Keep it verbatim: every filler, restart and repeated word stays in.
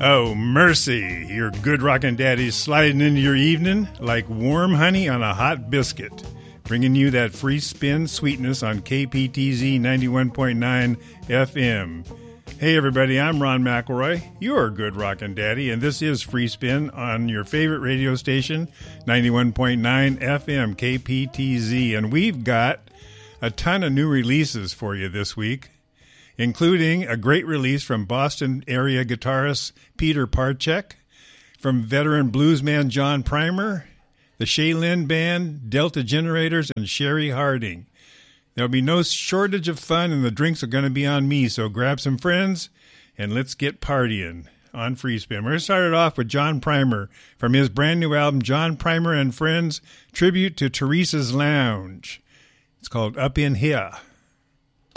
Oh, mercy. Your good rockin' daddy's sliding into your evening like warm honey on a hot biscuit, bringing you that free spin sweetness on K P T Z ninety-one point nine F M. Hey, everybody, I'm Ron McElroy, your good rockin' daddy, and this is Free Spin on your favorite radio station, ninety-one point nine F M, K P T Z. And we've got a ton of new releases for you this week, including a great release from Boston area guitarist Peter Parchek, from veteran bluesman John Primer, the Shaylin Band, Delta Generators, and Sherry Harding. There'll be no shortage of fun, and the drinks are going to be on me, so grab some friends, and let's get partying on Free Spin. We're going to start it off with John Primer from his brand new album, John Primer and Friends, Tribute to Teresa's Lounge. It's called Up in Here.